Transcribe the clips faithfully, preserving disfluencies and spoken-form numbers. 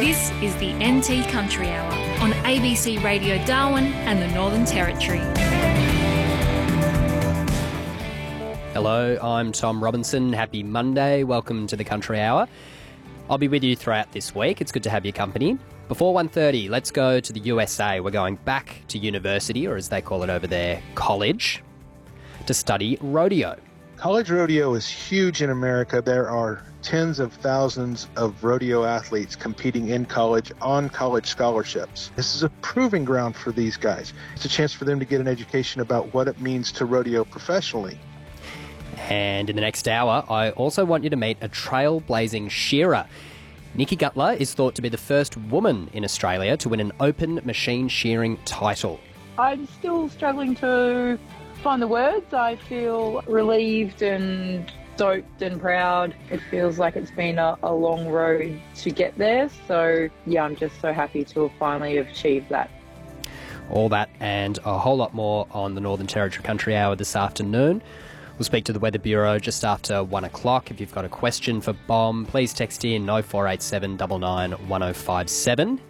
This is the N T Country Hour on A B C Radio Darwin and the Northern Territory. Hello, I'm Tom Robinson. Happy Monday. Welcome to the Country Hour. I'll be with you throughout this week. It's good to have your company. Before one thirty, let's go to the U S A. We're going back to university, or as they call it over there, college, to study rodeo. College rodeo is huge in America. There are tens of thousands of rodeo athletes competing in college on college scholarships. This is a proving ground for these guys. It's a chance for them to get an education about what it means to rodeo professionally. And in the next hour, I also want you to meet a trailblazing shearer. Nikki Gutler is thought to be the first woman in Australia to win an open machine shearing title. I'm still struggling to find the words. I feel relieved and stoked and proud. It feels like it's been a, a long road to get there. So, yeah, I'm just so happy to have finally achieved that. All that and a whole lot more on the Northern Territory Country Hour this afternoon. We'll speak to the Weather Bureau just after one o'clock. If you've got a question for Bomb, please text in oh four eight seven nine nine one oh five seven.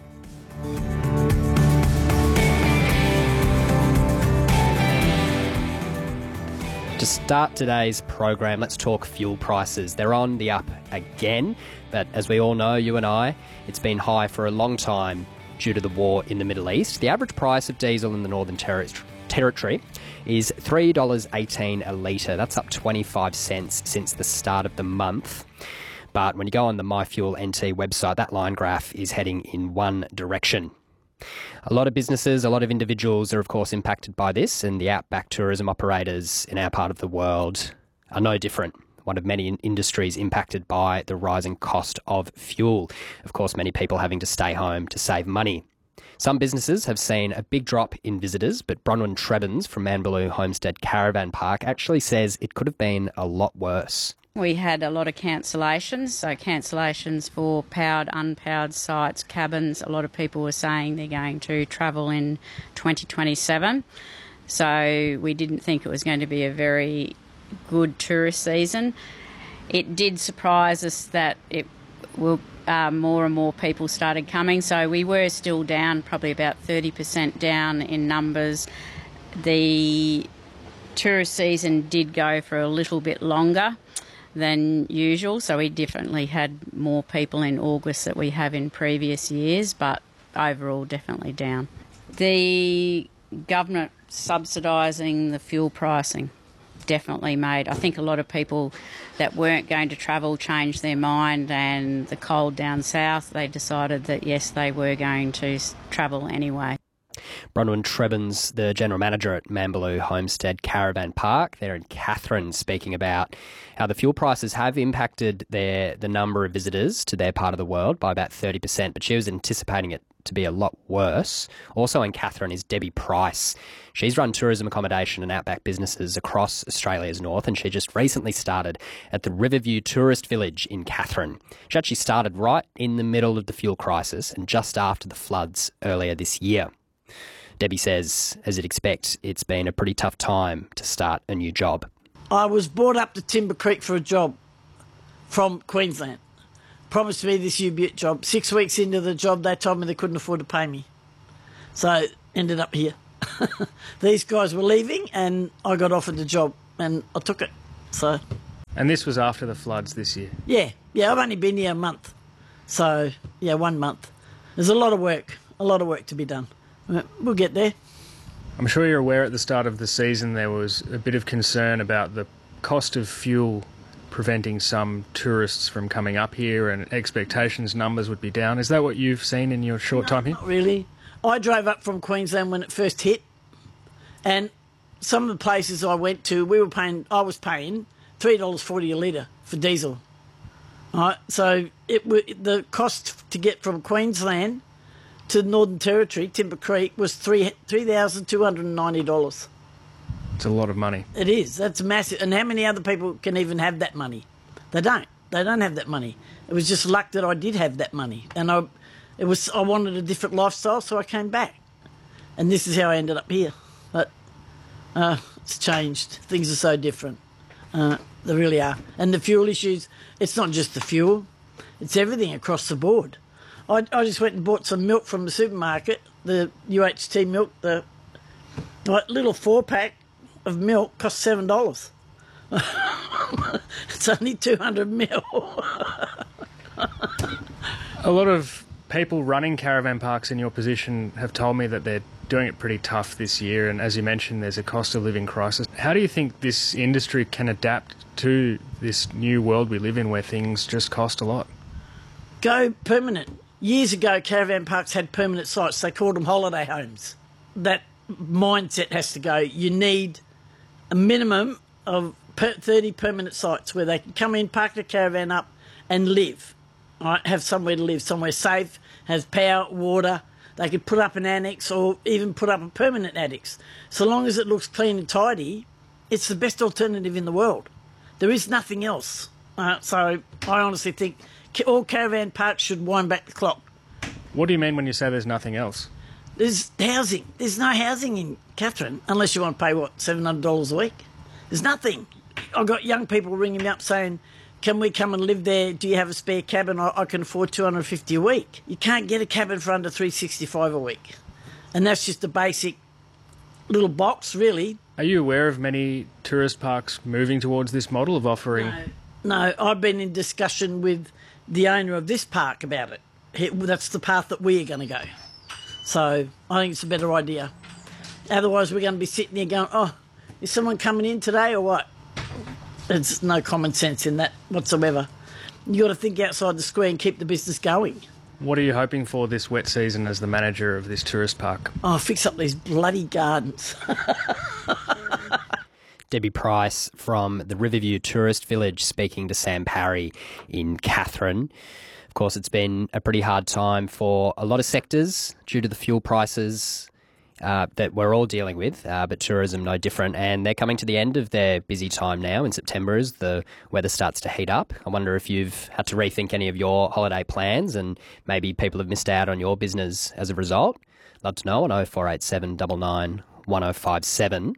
To start today's program, let's talk fuel prices. They're on the up again, but as we all know, you and I, it's been high for a long time due to the war in the Middle East. The average price of diesel in the Northern Ter- Territory is three dollars eighteen a litre. That's up twenty-five cents since the start of the month. But when you go on the MyFuel N T website, that line graph is heading in one direction. A lot of businesses, a lot of individuals are, of course, impacted by this, and the outback tourism operators in our part of the world are no different. One of many industries impacted by the rising cost of fuel. Of course, many people having to stay home to save money. Some businesses have seen a big drop in visitors, but Bronwyn Trebbins from Manbaloo Homestead Caravan Park actually says it could have been a lot worse. We had a lot of cancellations, so cancellations for powered, unpowered sites, cabins. A lot of people were saying they're going to travel in twenty twenty-seven. So we didn't think it was going to be a very good tourist season. It did surprise us that it will uh, more and more people started coming. So we were still down, probably about thirty percent down in numbers. The tourist season did go for a little bit longer than usual, so we definitely had more people in August that we have in previous years, but overall definitely down. The government subsidising the fuel pricing definitely made, I think a lot of people that weren't going to travel changed their mind, and the cold down south, they decided that yes, they were going to travel anyway. Bronwyn Trebbins, the General Manager at Manbaloo Homestead Caravan Park, there in Katherine, speaking about how the fuel prices have impacted their the number of visitors to their part of the world by about thirty percent, but she was anticipating it to be a lot worse. Also in Katherine is Debbie Price. She's run tourism accommodation and outback businesses across Australia's north, and she just recently started at the Riverview Tourist Village in Katherine. She actually started right in the middle of the fuel crisis and just after the floods earlier this year. Debbie says, as you'd expect, it's been a pretty tough time to start a new job. I was brought up to Timber Creek for a job from Queensland. Promised me this U-Butte job. Six weeks into the job, they told me they couldn't afford to pay me. So, ended up here. These guys were leaving and I got offered the job and I took it. So. And this was after the floods this year? Yeah. Yeah, I've only been here a month. So, yeah, one month. There's a lot of work, a lot of work to be done. We'll get there. I'm sure you're aware at the start of the season there was a bit of concern about the cost of fuel preventing some tourists from coming up here, and expectations numbers would be down. Is that what you've seen in your short no, time here? Not really. I drove up from Queensland when it first hit, and some of the places I went to, we were paying. I was paying three dollars forty a litre for diesel. All right, so it the cost to get from Queensland to the Northern Territory, Timber Creek, was three three thousand two hundred and ninety dollars. It's a lot of money. It is. That's massive. And how many other people can even have that money? They don't. They don't have that money. It was just luck that I did have that money, and I, it was. I wanted a different lifestyle, so I came back, and this is how I ended up here. But uh, it's changed. Things are so different. Uh, they really are. And the fuel issues. It's not just the fuel. It's everything across the board. I, I just went and bought some milk from the supermarket, the U H T milk, the like, little four-pack of milk cost seven dollars. It's only two hundred mil. A lot of people running caravan parks in your position have told me that they're doing it pretty tough this year, and as you mentioned, there's a cost of living crisis. How do you think this industry can adapt to this new world we live in where things just cost a lot? Go permanent. Years ago, caravan parks had permanent sites. They called them holiday homes. That mindset has to go. You need a minimum of thirty permanent sites where they can come in, park their caravan up and live. Right? Have somewhere to live, somewhere safe, has power, water. They could put up an annex or even put up a permanent annex. So long as it looks clean and tidy, it's the best alternative in the world. There is nothing else. Uh, so I honestly think all caravan parks should wind back the clock. What do you mean when you say there's nothing else? There's housing. There's no housing in Katherine unless you want to pay, what, seven hundred dollars a week? There's nothing. I've got young people ringing me up saying, can we come and live there? Do you have a spare cabin? I, I can afford two hundred fifty dollars a week. You can't get a cabin for under three hundred sixty-five dollars a week. And that's just a basic little box, really. Are you aware of many tourist parks moving towards this model of offering? No, no, I've been in discussion with the owner of this park about it. He, that's the path that we are going to go. So I think it's a better idea. Otherwise, we're going to be sitting there going, oh, is someone coming in today or what? There's no common sense in that whatsoever. You've got to think outside the square and keep the business going. What are you hoping for this wet season as the manager of this tourist park? Oh, fix up these bloody gardens. Debbie Price from the Riverview Tourist Village speaking to Sam Parry in Katherine. Of course, it's been a pretty hard time for a lot of sectors due to the fuel prices uh, that we're all dealing with, uh, but tourism no different. And they're coming to the end of their busy time now in September as the weather starts to heat up. I wonder if you've had to rethink any of your holiday plans and maybe people have missed out on your business as a result. Love to know on oh four eight seven nine nine one oh five seven.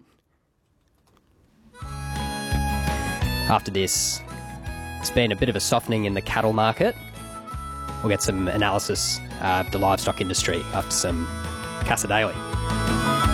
After this, it's been a bit of a softening in the cattle market. We'll get some analysis uh, of the livestock industry after some Casa Daily.